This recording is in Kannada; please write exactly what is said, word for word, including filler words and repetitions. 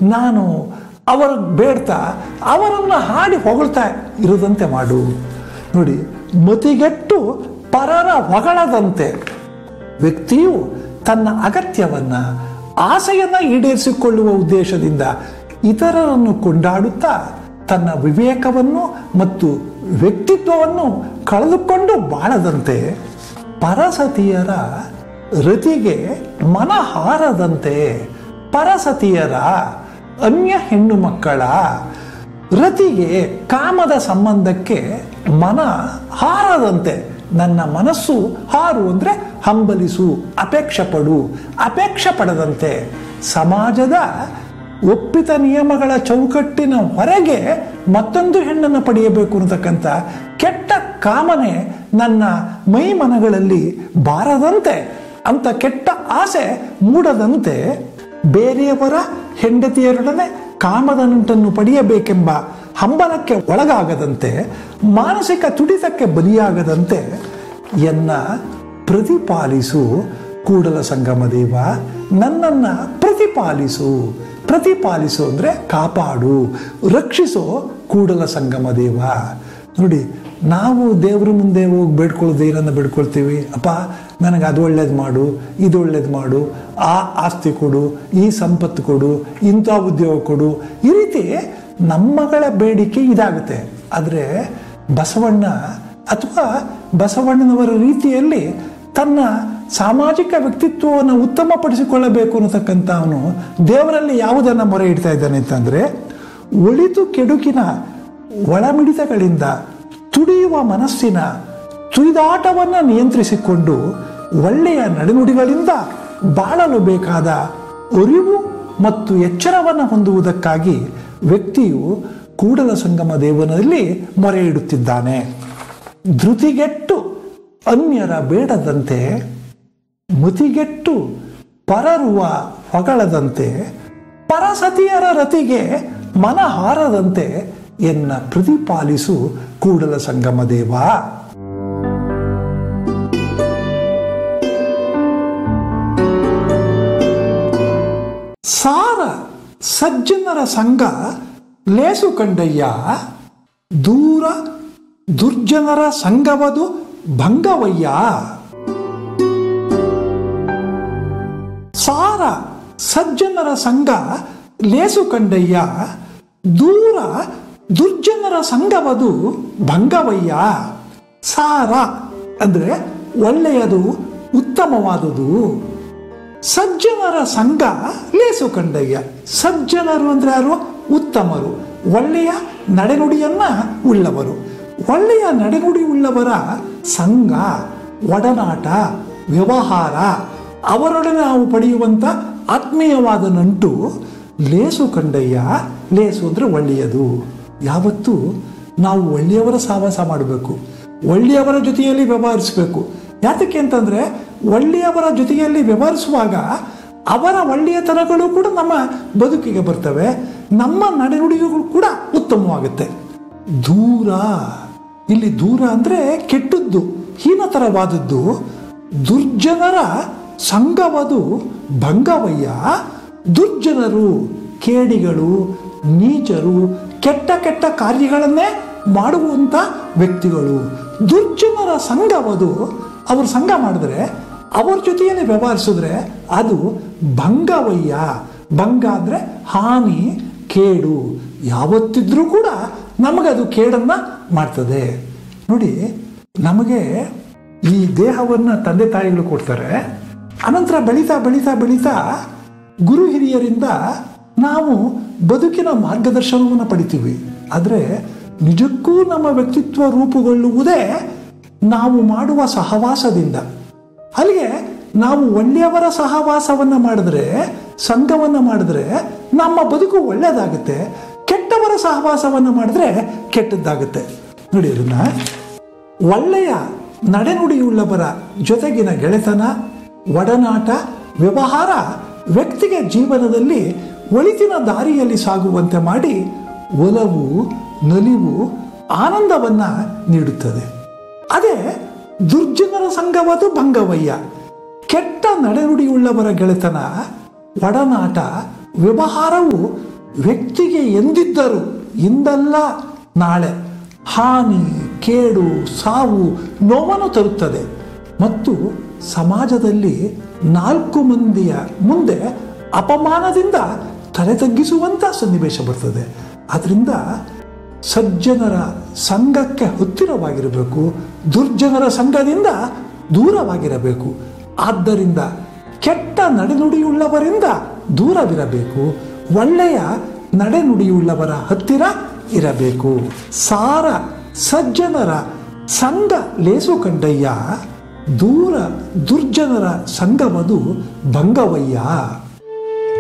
ನಾನು ಅವರ ಬೇಡ್ತಾ ಅವರನ್ನು ಹಾಡಿ ಹೊಗಳ್ತಾ ಇರದಂತೆ ಮಾಡು. ನೋಡಿ, ಮತಿಗೆಟ್ಟು ಪರರ ಹೊಗಳದಂತೆ ವ್ಯಕ್ತಿಯು ತನ್ನ ಅಗತ್ಯವನ್ನ ಆಸೆಯನ್ನ ಈಡೇರಿಸಿಕೊಳ್ಳುವ ಉದ್ದೇಶದಿಂದ ಇತರರನ್ನು ಕೊಂಡಾಡುತ್ತಾ ತನ್ನ ವಿವೇಕವನ್ನು ಮತ್ತು ವ್ಯಕ್ತಿತ್ವವನ್ನು ಕಳೆದುಕೊಂಡು ಬಾಳದಂತೆ ಪರಸತಿಯರ ರತಿಗೆ ಮನ ಹಾರದಂತೆ ಪರಸತಿಯರ ಅನ್ಯ ಹೆಣ್ಣು ಮಕ್ಕಳ ರತಿಗೆ ಕಾಮದ ಸಂಬಂಧಕ್ಕೆ ಮನ ಹಾರದಂತೆ. ನನ್ನ ಮನಸ್ಸು ಹಾರು ಅಂದರೆ ಹಂಬಲಿಸು, ಅಪೇಕ್ಷೆ ಪಡು, ಅಪೇಕ್ಷೆ ಪಡದಂತೆ ಸಮಾಜದ ಒಪ್ಪಿತ ನಿಯಮಗಳ ಚೌಕಟ್ಟಿನ ಹೊರಗೆ ಮತ್ತೊಂದು ಹೆಣ್ಣನ್ನು ಪಡೆಯಬೇಕು ಅನ್ನತಕ್ಕಂಥ ಕೆಟ್ಟ ಕಾಮನೆ ನನ್ನ ಮೈ ಮನಗಳಲ್ಲಿ ಬಾರದಂತೆ, ಅಂತ ಕೆಟ್ಟ ಆಸೆ ಮೂಡದಂತೆ, ಬೇರೆಯವರ ಹೆಂಡತಿಯರೊಡನೆ ಕಾಮದ ನಂಟನ್ನು ಪಡೆಯಬೇಕೆಂಬ ಹಂಬಲಕ್ಕೆ ಒಳಗಾಗದಂತೆ, ಮಾನಸಿಕ ತುಡಿತಕ್ಕೆ ಬಲಿಯಾಗದಂತೆ ಎನ್ನ ಪ್ರತಿಪಾಲಿಸು ಕೂಡಲ ಸಂಗಮ ದೇವ. ನನ್ನನ್ನು ಪ್ರತಿಪಾಲಿಸು. ಪ್ರತಿಪಾಲಿಸು ಅಂದರೆ ಕಾಪಾಡು, ರಕ್ಷಿಸೋ ಕೂಡಲ ಸಂಗಮ ದೇವ. ನೋಡಿ, ನಾವು ದೇವ್ರ ಮುಂದೆ ಹೋಗಿ ಬೇಡ್ಕೊಳ್ಳೋದು ಏನನ್ನ ಬೇಡ್ಕೊಳ್ತೀವಿ? ಅಪ್ಪ, ನನಗೆ ಅದು ಒಳ್ಳೇದು ಮಾಡು, ಇದು ಒಳ್ಳೇದು ಮಾಡು, ಆ ಆಸ್ತಿ ಕೊಡು, ಈ ಸಂಪತ್ತು ಕೊಡು, ಇಂಥ ಉದ್ಯೋಗ ಕೊಡು. ಈ ರೀತಿ ನಮ್ಮಗಳ ಬೇಡಿಕೆ ಇದಾಗುತ್ತೆ. ಆದರೆ ಬಸವಣ್ಣ ಅಥವಾ ಬಸವಣ್ಣನವರ ರೀತಿಯಲ್ಲಿ ತನ್ನ ಸಾಮಾಜಿಕ ವ್ಯಕ್ತಿತ್ವವನ್ನು ಉತ್ತಮಪಡಿಸಿಕೊಳ್ಳಬೇಕು ಅನ್ನತಕ್ಕಂಥ ಅವನು ದೇವರಲ್ಲಿ ಯಾವುದನ್ನು ಮೊರೆ ಇಡ್ತಾ ಇದ್ದಾನೆ ಅಂತಂದರೆ, ಒಳಿತು ಕೆಡುಕಿನ ಒಳಮಿಡಿತಗಳಿಂದ ತುಡಿಯುವ ಮನಸ್ಸಿನ ತುಳಿದಾಟವನ್ನು ನಿಯಂತ್ರಿಸಿಕೊಂಡು ಒಳ್ಳೆಯ ನಡೆನುಡಿಗಳಿಂದ ಬಾಳಲು ಬೇಕಾದ ಅರಿವು ಮತ್ತು ಎಚ್ಚರವನ್ನು ಹೊಂದುವುದಕ್ಕಾಗಿ ವ್ಯಕ್ತಿಯು ಕೂಡಲ ಸಂಗಮ ದೇವನಲ್ಲಿ ಮೊರೆ ಇಡುತ್ತಿದ್ದಾನೆ. ಧೃತಿಗೆಟ್ಟು ಅನ್ಯರ ಬೇಡದಂತೆ, ಮತಿಗೆಟ್ಟು ಪರರುವ ಹೊಗಳದಂತೆ, ಪರಸತಿಯರ ರತಿಗೆ ಮನ ಹಾರದಂತೆ ಎನ್ನ ಪ್ರತಿಪಾಲಿಸು ಕೂಡಲ ಸಂಗಮ ದೇವ. ಸಾರ ಸಜ್ಜನರ ಸಂಘ ಲೇಸು ಕಂಡಯ್ಯ, ದೂರ ದುರ್ಜನರ ಸಂಘವದು ಭಂಗವಯ್ಯ. ಸಾರ ಸಜ್ಜನರ ಸಂಘ ಲೇಸು ಕಂಡಯ್ಯ, ದೂರ ದುರ್ಜನರ ಸಂಘವದು ಭಂಗವಯ್ಯ. ಸಾರ ಅಂದರೆ ಒಳ್ಳೆಯದು, ಉತ್ತಮವಾದುದು. ಸಜ್ಜನರ ಸಂಘ ಲೇಸು ಕಂಡಯ್ಯ. ಸಜ್ಜನರು ಅಂದರೆ ಯಾರು? ಉತ್ತಮರು, ಒಳ್ಳೆಯ ನಡೆನುಡಿಯನ್ನ ಉಳ್ಳವರು. ಒಳ್ಳೆಯ ನಡೆನುಡಿ ಉಳ್ಳವರ ಸಂಘ, ಒಡನಾಟ, ವ್ಯವಹಾರ, ಅವರೊಡನೆ ನಾವು ಪಡೆಯುವಂಥ ಆತ್ಮೀಯವಾದ ನಂಟು ಲೇಸು ಕಂಡಯ್ಯ. ಲೇಸು ಅಂದರೆ ಒಳ್ಳೆಯದು. ಯಾವತ್ತೂ ನಾವು ಒಳ್ಳೆಯವರ ಸಹವಾಸ ಮಾಡಬೇಕು, ಒಳ್ಳೆಯವರ ಜೊತೆಯಲ್ಲಿ ವ್ಯವಹರಿಸಬೇಕು. ಯಾತಕ್ಕೆ ಅಂತಂದರೆ, ಒಳ್ಳೆಯವರ ಜೊತೆಯಲ್ಲಿ ವ್ಯವಹರಿಸುವಾಗ ಅವರ ಒಳ್ಳೆಯತನಗಳು ಕೂಡ ನಮ್ಮ ಬದುಕಿಗೆ ಬರ್ತವೆ, ನಮ್ಮ ನಡೆನುಡಿಗಳು ಕೂಡ ಉತ್ತಮವಾಗುತ್ತೆ. ದೂರ, ಇಲ್ಲಿ ದೂರ ಅಂದರೆ ಕೆಟ್ಟದ್ದು, ಹೀನತರವಾದದ್ದು. ದುರ್ಜನರ ಸಂಘವದು ಭಂಗವಯ್ಯ. ದುರ್ಜನರು, ಕೇಡಿಗಳು, ನೀಚರು, ಕೆಟ್ಟ ಕೆಟ್ಟ ಕಾರ್ಯಗಳನ್ನೇ ಮಾಡುವಂಥ ವ್ಯಕ್ತಿಗಳು. ದುರ್ಜನರ ಸಂಘವದು, ಅವರು ಸಂಘ ಮಾಡಿದ್ರೆ, ಅವ್ರ ಜೊತೆಯಲ್ಲಿ ವ್ಯವಹರಿಸಿದ್ರೆ ಅದು ಭಂಗವಯ್ಯ. ಭಂಗ ಅಂದರೆ ಹಾನಿ, ಕೇಡು. ಯಾವತ್ತಿದ್ರೂ ಕೂಡ ನಮಗದು ಕೇಡನ್ನು ಮಾಡ್ತದೆ. ನೋಡಿ, ನಮಗೆ ಈ ದೇಹವನ್ನು ತಂದೆ ತಾಯಿಗಳು ಕೊಡ್ತಾರೆ. ಅನಂತರ ಬೆಳೀತಾ ಬೆಳೀತಾ ಬೆಳೀತಾ ಗುರು ಹಿರಿಯರಿಂದ ನಾವು ಬದುಕಿನ ಮಾರ್ಗದರ್ಶನವನ್ನು ಪಡಿತೀವಿ. ಆದರೆ ನಿಜಕ್ಕೂ ನಮ್ಮ ವ್ಯಕ್ತಿತ್ವ ರೂಪುಗೊಳ್ಳುವುದೇ ನಾವು ಮಾಡುವ ಸಹವಾಸದಿಂದ. ಅಲ್ಲಿಗೆ ನಾವು ಒಳ್ಳೆಯವರ ಸಹವಾಸವನ್ನು ಮಾಡಿದ್ರೆ, ಸಂಘವನ್ನು ಮಾಡಿದ್ರೆ ನಮ್ಮ ಬದುಕು ಒಳ್ಳೆಯದಾಗುತ್ತೆ. ಕೆಟ್ಟವರ ಸಹವಾಸವನ್ನು ಮಾಡಿದ್ರೆ ಕೆಟ್ಟದ್ದಾಗುತ್ತೆ. ನೋಡಿ, ಅದನ್ನ ಒಳ್ಳೆಯ ನಡೆನುಡಿಯುಳ್ಳವರ ಜೊತೆಗಿನ ಗೆಳೆತನ, ಒಡನಾಟ, ವ್ಯವಹಾರ ವ್ಯಕ್ತಿಗೆ ಜೀವನದಲ್ಲಿ ಒಳಿತಿನ ದಾರಿಯಲ್ಲಿ ಸಾಗುವಂತೆ ಮಾಡಿ ಒಲವು, ನಲಿವು, ಆನಂದವನ್ನು ನೀಡುತ್ತದೆ. ಅದೇ ದುರ್ಜನರ ಸಂಘವದು ಭಂಗವಯ್ಯ. ಕೆಟ್ಟ ನಡೆನುಡಿಯುಳ್ಳವರ ಗೆಳೆತನ, ಒಡನಾಟ, ವ್ಯವಹಾರವು ವ್ಯಕ್ತಿಗೆ ಎಂದಿದ್ದರೂ ಇಂದಲ್ಲ ನಾಳೆ ಹಾನಿ, ಕೇಡು, ಸಾವು, ನೋವನ್ನು ತರುತ್ತದೆ ಮತ್ತು ಸಮಾಜದಲ್ಲಿ ನಾಲ್ಕು ಮಂದಿಯ ಮುಂದೆ ಅಪಮಾನದಿಂದ ತಲೆ ತಗ್ಗಿಸುವಂಥ ಸನ್ನಿವೇಶ ಬರ್ತದೆ. ಆದ್ದರಿಂದ ಸಜ್ಜನರ ಸಂಘಕ್ಕೆ ಹತ್ತಿರವಾಗಿರಬೇಕು, ದುರ್ಜನರ ಸಂಘದಿಂದ ದೂರವಾಗಿರಬೇಕು. ಆದ್ದರಿಂದ ಕೆಟ್ಟ ನಡೆನುಡಿಯುಳ್ಳವರಿಂದ ದೂರವಿರಬೇಕು, ಒಳ್ಳೆಯ ನಡೆನುಡಿಯುಳ್ಳವರ ಹತ್ತಿರ ಇರಬೇಕು. ಸಾರ ಸಜ್ಜನರ ಸಂಘ ಲೇಸು ಕಂಡಯ್ಯ, ದೂರ ದುರ್ಜನರ ಸಂಘವದು ಭಂಗವಯ್ಯ.